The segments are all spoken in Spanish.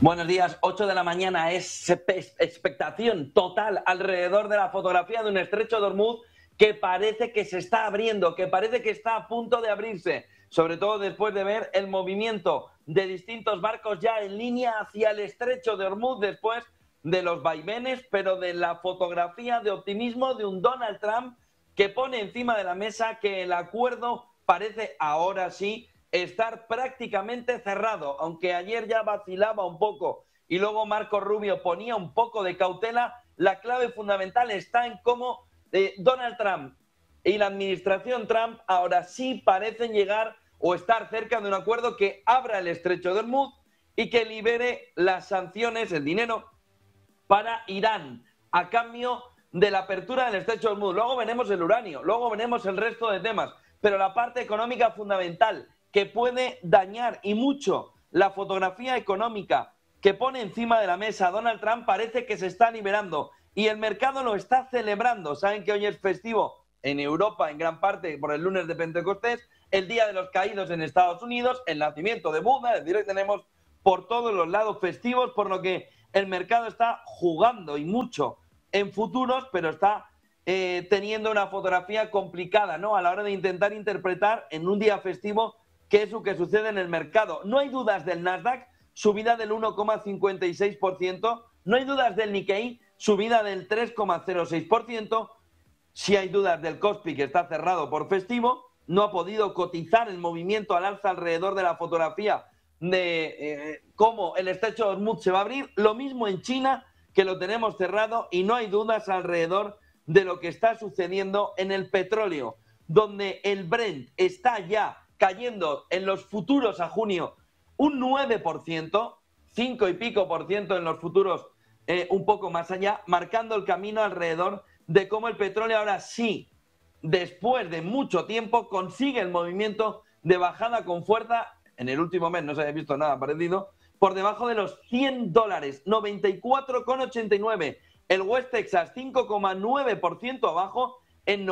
Buenos días, 8 de la mañana, es expectación total alrededor de la fotografía de un estrecho de Hormuz que parece que se está abriendo, que parece que está a punto de abrirse, sobre todo después de ver el movimiento de distintos barcos ya en línea hacia el estrecho de Hormuz después de los vaivenes, pero de la fotografía de optimismo de un Donald Trump que pone encima de la mesa que el acuerdo parece ahora sí estar prácticamente cerrado, aunque ayer ya vacilaba un poco y luego Marco Rubio ponía un poco de cautela. La clave fundamental está en cómo Donald Trump y la administración Trump ahora sí parecen llegar o estar cerca de un acuerdo que abra el estrecho de Hormuz y que libere las sanciones, el dinero, para Irán a cambio de la apertura del estrecho de Hormuz. Luego veremos el uranio, luego veremos el resto de temas, pero la parte económica fundamental que puede dañar y mucho la fotografía económica que pone encima de la mesa Donald Trump parece que se está liberando y el mercado lo está celebrando. Saben que hoy es festivo en Europa en gran parte por el lunes de Pentecostés, el Día de los Caídos en Estados Unidos, el nacimiento de Buda, es decir, hoy tenemos por todos los lados festivos, por lo que el mercado está jugando y mucho en futuros, pero está teniendo una fotografía complicada, ¿no? A la hora de intentar interpretar en un día festivo qué es lo que sucede en el mercado. No hay dudas del Nasdaq, subida del 1,56%, no hay dudas del Nikkei, subida del 3,06%, sí hay dudas del Kospi, que está cerrado por festivo, no ha podido cotizar el movimiento al alza alrededor de la fotografía de cómo el estrecho de Hormuz se va a abrir, lo mismo en China, que lo tenemos cerrado, y no hay dudas alrededor de lo que está sucediendo en el petróleo, donde el Brent está ya cayendo en los futuros a junio un 9%, 5 y pico por ciento en los futuros, un poco más allá, marcando el camino alrededor de cómo el petróleo ahora sí, después de mucho tiempo, consigue el movimiento de bajada con fuerza. En el último mes no se había visto nada parecido, por debajo de los $100, 94,89. El West Texas 5,9% abajo en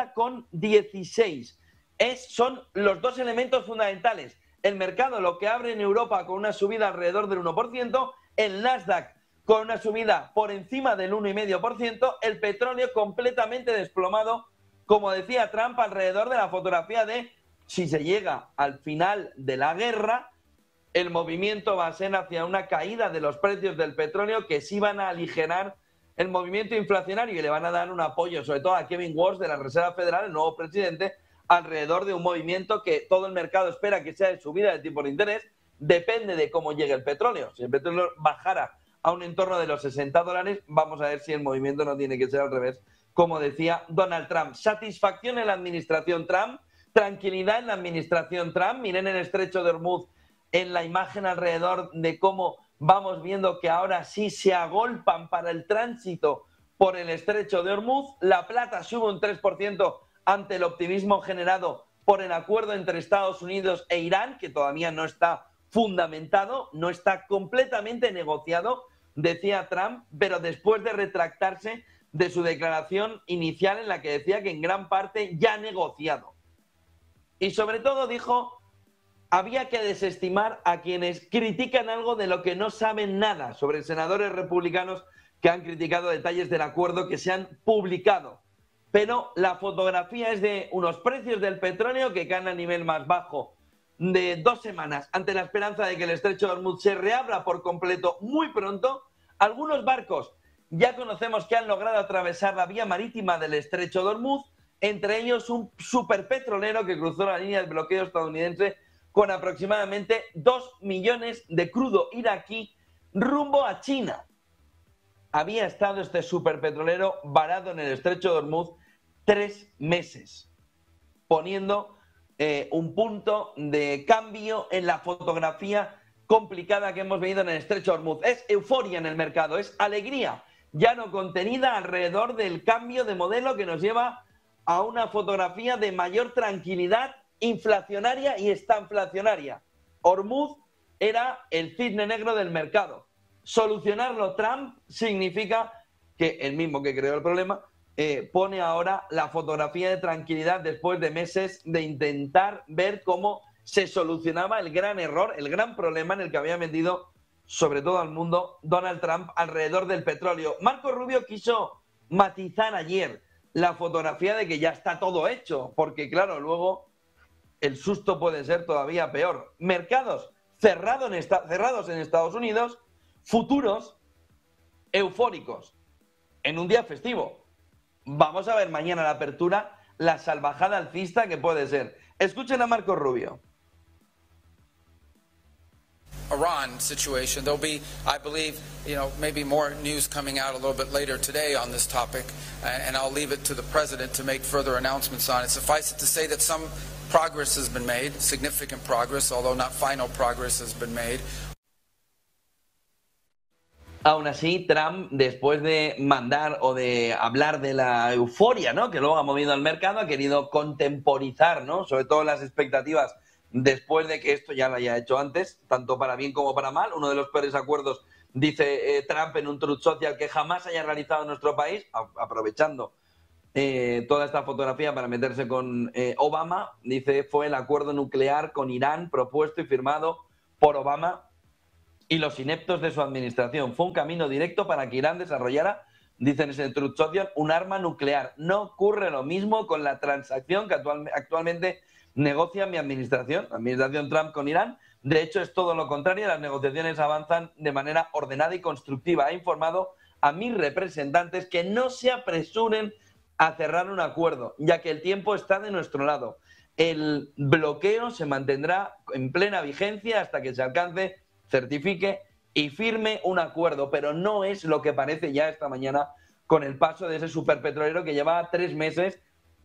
90,16. Son los dos elementos fundamentales. El mercado, lo que abre en Europa con una subida alrededor del 1%, el Nasdaq con una subida por encima del 1,5%, el petróleo completamente desplomado, como decía Trump, alrededor de la fotografía de si se llega al final de la guerra, el movimiento va a ser hacia una caída de los precios del petróleo que sí van a aligerar el movimiento inflacionario y le van a dar un apoyo, sobre todo a Kevin Walsh de la Reserva Federal, el nuevo presidente, alrededor de un movimiento que todo el mercado espera que sea de subida de tipo de interés. Depende de cómo llegue el petróleo. Si el petróleo bajara a un entorno de los $60, vamos a ver si el movimiento no tiene que ser al revés, como decía Donald Trump. Satisfacción en la administración Trump, tranquilidad en la administración Trump. Miren el estrecho de Hormuz en la imagen alrededor de cómo vamos viendo que ahora sí se agolpan para el tránsito por el estrecho de Hormuz. La plata sube un 3% ante el optimismo generado por el acuerdo entre Estados Unidos e Irán, que todavía no está fundamentado, no está completamente negociado, decía Trump, pero después de retractarse de su declaración inicial en la que decía que en gran parte ya negociado. Y sobre todo dijo, había que desestimar a quienes critican algo de lo que no saben nada, sobre senadores republicanos que han criticado detalles del acuerdo que se han publicado. Pero la fotografía es de unos precios del petróleo que caen a nivel más bajo de 2 semanas ante la esperanza de que el estrecho de Hormuz se reabra por completo muy pronto. Algunos barcos ya conocemos que han logrado atravesar la vía marítima del estrecho de Hormuz, entre ellos un superpetrolero que cruzó la línea del bloqueo estadounidense con aproximadamente 2 millones de crudo iraquí rumbo a China. Había estado este superpetrolero varado en el estrecho de Hormuz 3 meses, poniendo un punto de cambio en la fotografía complicada que hemos vivido en el estrecho de Hormuz. Es euforia en el mercado, es alegría, ya no contenida alrededor del cambio de modelo que nos lleva a una fotografía de mayor tranquilidad inflacionaria y estanflacionaria. Hormuz era el cisne negro del mercado. Solucionarlo Trump significa que el mismo que creó el problema pone ahora la fotografía de tranquilidad después de meses de intentar ver cómo se solucionaba el gran error, el gran problema en el que había metido sobre todo al mundo, Donald Trump alrededor del petróleo. Marco Rubio quiso matizar ayer la fotografía de que ya está todo hecho, porque claro, luego el susto puede ser todavía peor. Mercados cerrados en Estados Unidos, futuros eufóricos en un día festivo. Vamos a ver mañana la apertura, la salvajada alcista que puede ser. Escuchen a Marco Rubio. Iran situation. There'll be, I believe, maybe more news coming out a little bit later today on this topic, and I'll leave it to the president to make further announcements on it. Suffice it to say that some progress has been made, significant progress, although not final progress has been made. Aún así, Trump, después de mandar o de hablar de la euforia, ¿no?, que luego ha movido al mercado, ha querido contemporizar, ¿no?, sobre todo las expectativas después de que esto ya lo haya hecho antes, tanto para bien como para mal. Uno de los peores acuerdos, dice Trump en un Truth Social, que jamás haya realizado en nuestro país, aprovechando toda esta fotografía para meterse con Obama, dice, fue el acuerdo nuclear con Irán propuesto y firmado por Obama y los ineptos de su administración. Fue un camino directo para que Irán desarrollara, dicen en ese Truth Social, un arma nuclear. No ocurre lo mismo con la transacción que actualmente negocia mi administración, la administración Trump con Irán. De hecho, es todo lo contrario. Las negociaciones avanzan de manera ordenada y constructiva. Ha informado a mis representantes que no se apresuren a cerrar un acuerdo, ya que el tiempo está de nuestro lado. El bloqueo se mantendrá en plena vigencia hasta que se alcance, certifique y firme un acuerdo, pero no es lo que parece ya esta mañana con el paso de ese superpetrolero que lleva 3 meses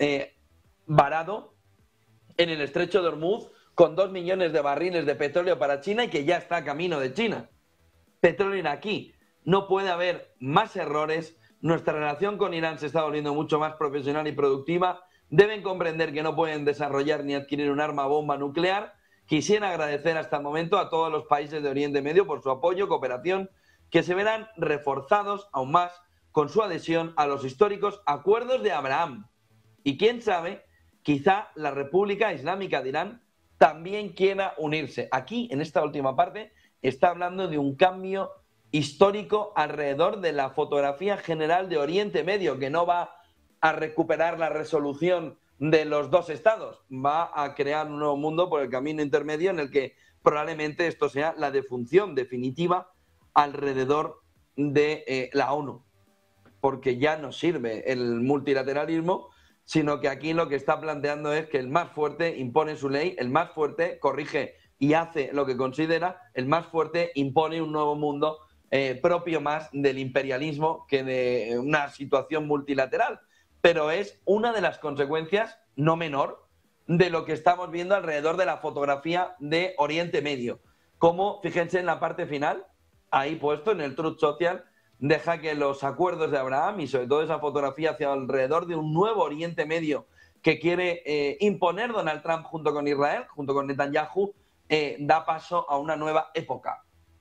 varado en el estrecho de Hormuz con 2 millones de barriles de petróleo para China y que ya está camino de China. Petróleo iraquí. No puede haber más errores. Nuestra relación con Irán se está volviendo mucho más profesional y productiva. Deben comprender que no pueden desarrollar ni adquirir un arma bomba nuclear. Quisiera agradecer hasta el momento a todos los países de Oriente Medio por su apoyo, cooperación, que se verán reforzados aún más con su adhesión a los históricos acuerdos de Abraham. Y quién sabe, quizá la República Islámica de Irán también quiera unirse. Aquí, en esta última parte, está hablando de un cambio histórico alrededor de la fotografía general de Oriente Medio, que no va a recuperar la resolución de los 2 estados, va a crear un nuevo mundo por el camino intermedio en el que probablemente esto sea la defunción definitiva alrededor de la ONU, porque ya no sirve el multilateralismo, sino que aquí lo que está planteando es que el más fuerte impone su ley, el más fuerte corrige y hace lo que considera, el más fuerte impone un nuevo mundo propio más del imperialismo que de una situación multilateral. Pero es una de las consecuencias, no menor, de lo que estamos viendo alrededor de la fotografía de Oriente Medio. Como, fíjense en la parte final, ahí puesto en el Truth Social, deja que los acuerdos de Abraham y sobre todo esa fotografía hacia alrededor de un nuevo Oriente Medio que quiere imponer Donald Trump junto con Israel, junto con Netanyahu, da paso a una nueva época.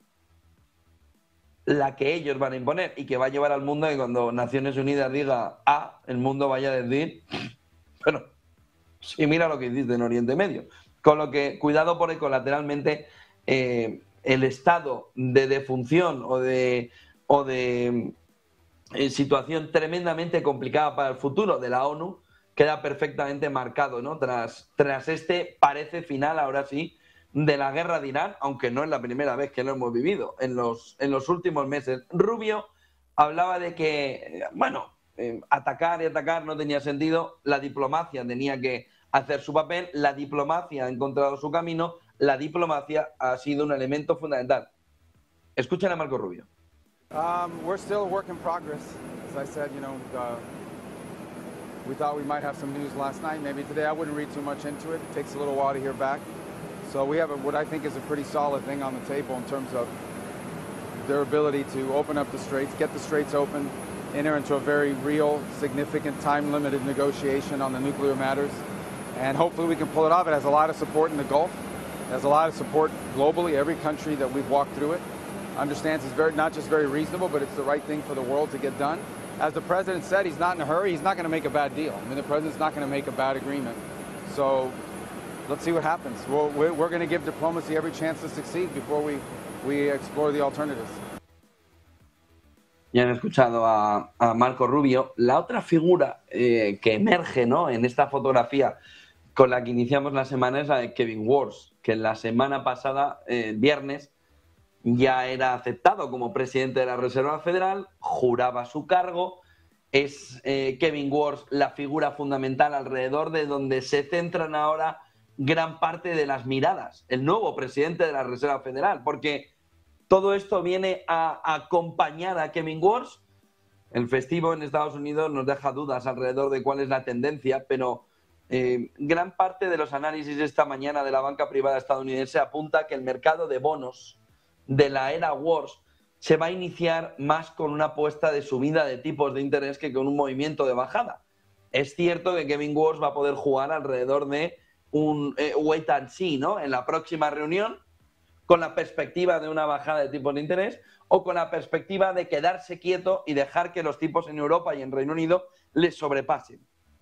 La que ellos van a imponer y que va a llevar al mundo, que cuando Naciones Unidas diga A, el mundo vaya a decir, bueno, sí, mira lo que hiciste en Oriente Medio. Con lo que, cuidado porque colateralmente el estado de defunción o de situación tremendamente complicada para el futuro de la ONU queda perfectamente marcado, ¿no? Tras este parece final, ahora sí, de la guerra de Irán, aunque no es la primera vez que lo hemos vivido en los últimos meses. Rubio hablaba de que, atacar y atacar no tenía sentido, la diplomacia tenía que hacer su papel, la diplomacia ha encontrado su camino, la diplomacia ha sido un elemento fundamental. Escuchen a Marco Rubio. We're still a work in progress. As I said, we thought we might have some news last night. Maybe today. I wouldn't read too much into it. It takes a little while to hear back. So we have what I think is a pretty solid thing on the table in terms of their ability to open up the straits, get the straits open, enter into a very real, significant, time-limited negotiation on the nuclear matters. And hopefully we can pull it off. It has a lot of support in the Gulf. It has a lot of support globally. Every country that we've walked through it understands it's not just very reasonable, but it's the right thing for the world to get done. As the president said, he's not in a hurry. He's not going to make a bad deal. I mean, the president's not going to make a bad agreement. So let's see what happens. We're going to give diplomacy every chance to succeed before we explore the alternatives. Ya han escuchado a Marco Rubio. La otra figura que emerge, ¿no?, en esta fotografía con la que iniciamos la semana es la de Kevin Warsh, que la semana pasada, el viernes, ya era aceptado como presidente de la Reserva Federal, juraba su cargo. Es Kevin Warsh la figura fundamental alrededor de donde se centran ahora gran parte de las miradas, el nuevo presidente de la Reserva Federal, porque todo esto viene a acompañar a Kevin Warsh. El festivo en Estados Unidos nos deja dudas alrededor de cuál es la tendencia, pero gran parte de los análisis esta mañana de la banca privada estadounidense apunta que el mercado de bonos de la era Warsh se va a iniciar más con una apuesta de subida de tipos de interés que con un movimiento de bajada. Es cierto que Kevin Warsh va a poder jugar alrededor de un wait and see, ¿no?, en la próxima reunión, con la perspectiva de una bajada de tipos de interés o con la perspectiva de quedarse quieto y dejar que los tipos en Europa y en Reino Unido les sobrepasen.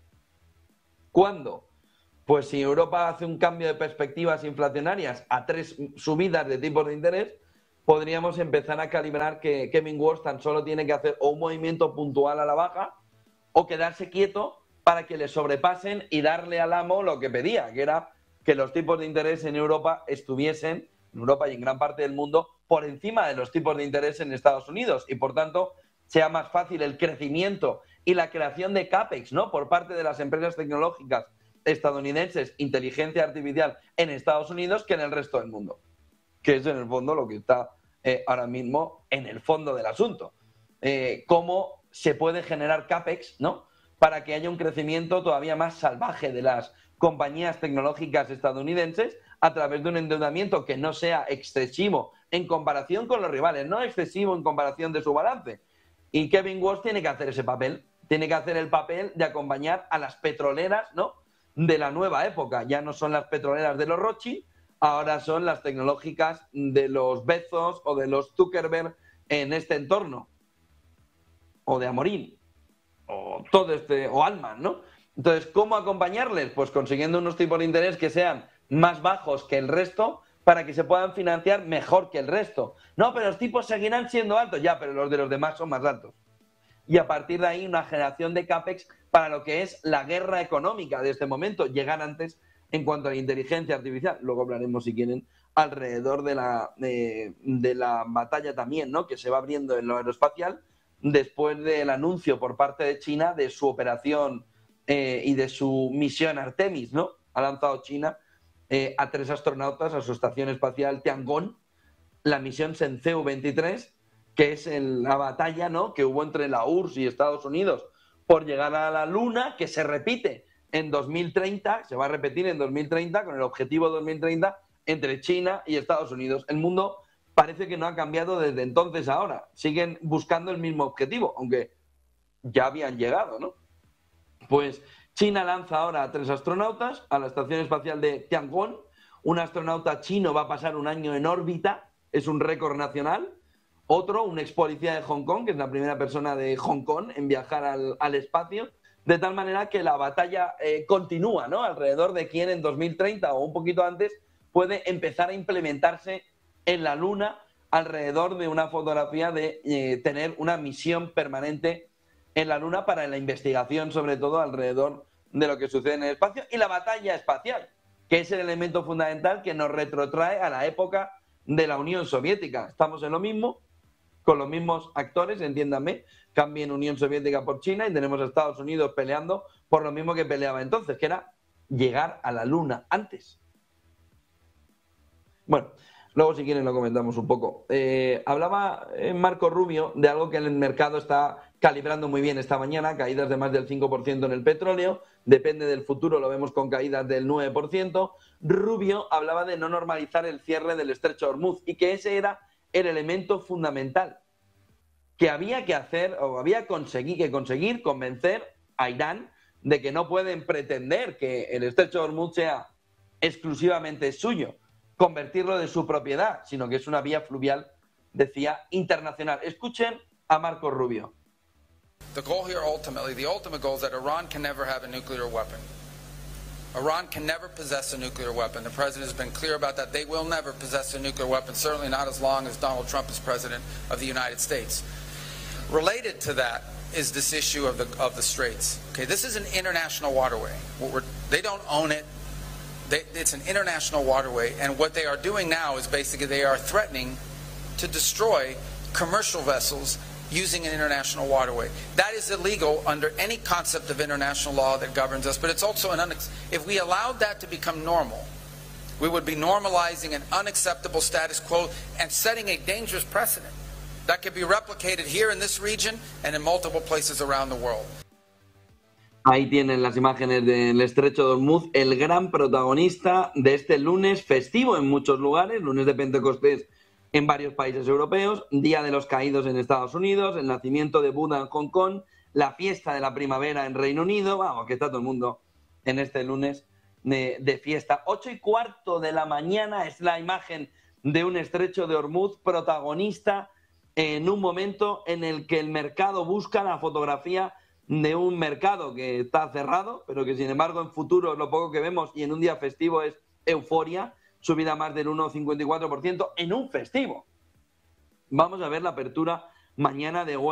¿Cuándo? Pues si Europa hace un cambio de perspectivas inflacionarias a 3 subidas de tipos de interés, podríamos empezar a calibrar que Kevin Warsh tan solo tiene que hacer o un movimiento puntual a la baja o quedarse quieto para que le sobrepasen y darle al amo lo que pedía, que era que los tipos de interés en Europa estuviesen, en Europa y en gran parte del mundo, por encima de los tipos de interés en Estados Unidos y, por tanto, sea más fácil el crecimiento y la creación de CAPEX, ¿no?, por parte de las empresas tecnológicas estadounidenses, inteligencia artificial en Estados Unidos, que en el resto del mundo, que es en el fondo lo que está ahora mismo en el fondo del asunto. Cómo se puede generar CAPEX, ¿no?, para que haya un crecimiento todavía más salvaje de las compañías tecnológicas estadounidenses a través de un endeudamiento que no sea excesivo en comparación con los rivales, no excesivo en comparación de su balance. Y Kevin Warsh tiene que hacer ese papel, tiene que hacer el papel de acompañar a las petroleras, ¿no?, de la nueva época. Ya no son las petroleras de los Rothschild, ahora son las tecnológicas de los Bezos o de los Zuckerberg en este entorno, o de Amorim, o todo o Altman, ¿no? Entonces, ¿cómo acompañarles? Pues consiguiendo unos tipos de interés que sean más bajos que el resto para que se puedan financiar mejor que el resto. No, pero los tipos seguirán siendo altos. Ya, pero los de los demás son más altos. Y a partir de ahí una generación de CAPEX para lo que es la guerra económica de este momento. Llegar antes en cuanto a la inteligencia artificial. Luego hablaremos, si quieren, alrededor de la batalla también, ¿no?, que se va abriendo en lo aeroespacial después del anuncio por parte de China de su operación y de su misión Artemis, ¿no? Ha lanzado China a 3 astronautas a su estación espacial Tiangong, la misión Shenzhou 23, que es la batalla, ¿no?, que hubo entre la URSS y Estados Unidos por llegar a la Luna, que se repite en 2030, se va a repetir en 2030, con el objetivo 2030 entre China y Estados Unidos. El mundo parece que no ha cambiado desde entonces a ahora. Siguen buscando el mismo objetivo, aunque ya habían llegado, ¿no? Pues China lanza ahora a 3 astronautas a la estación espacial de Tiangong. Un astronauta chino va a pasar un año en órbita, es un récord nacional. Otro, un ex policía de Hong Kong, que es la primera persona de Hong Kong en viajar al espacio, de tal manera que la batalla continúa, ¿no?, alrededor de quién en 2030 o un poquito antes puede empezar a implementarse en la Luna, alrededor de una fotografía de tener una misión permanente en la Luna para la investigación, sobre todo alrededor de lo que sucede en el espacio, y la batalla espacial, que es el elemento fundamental que nos retrotrae a la época de la Unión Soviética. Estamos en lo mismo, con los mismos actores, entiéndanme, cambien Unión Soviética por China y tenemos a Estados Unidos peleando por lo mismo que peleaba entonces, que era llegar a la Luna antes. Bueno, luego si quieren lo comentamos un poco. Hablaba Marco Rubio de algo que el mercado está calibrando muy bien esta mañana, caídas de más del 5% en el petróleo, depende del futuro, lo vemos con caídas del 9%. Rubio hablaba de no normalizar el cierre del estrecho de Hormuz y que ese era el elemento fundamental que había que hacer o había que conseguir convencer a Irán de que no pueden pretender que el estrecho de Hormuz sea exclusivamente suyo, convertirlo de su propiedad, sino que es una vía fluvial, decía, internacional. Escuchen a Marco Rubio. The goal here ultimately, the ultimate goal is that Iran can never have a nuclear weapon. Iran can never possess a nuclear weapon. The president has been clear about that. They will never possess a nuclear weapon, certainly not as long as Donald Trump is president of the United States. Related to that is this issue of the Straits. Okay, this is an international waterway. They don't own it. It's an international waterway, and what they are doing now is basically they are threatening to destroy commercial vessels using an international waterway. That is illegal under any concept of international law that governs us, but it's also if we allowed that to become normal, we would be normalizing an unacceptable status quo and setting a dangerous precedent that could be replicated here in this region and in multiple places around the world. Ahí tienen las imágenes del Estrecho de Hormuz, el gran protagonista de este lunes festivo en muchos lugares, lunes de Pentecostés en varios países europeos, Día de los Caídos en Estados Unidos, el nacimiento de Buda en Hong Kong, la fiesta de la primavera en Reino Unido, vamos, que está todo el mundo en este lunes de fiesta. 8:15 de la mañana es la imagen de un Estrecho de Hormuz protagonista en un momento en el que el mercado busca la fotografía de un mercado que está cerrado, pero que sin embargo en futuro lo poco que vemos y en un día festivo es euforia, subida más del 1,54% en un festivo. Vamos a ver la apertura mañana de Wall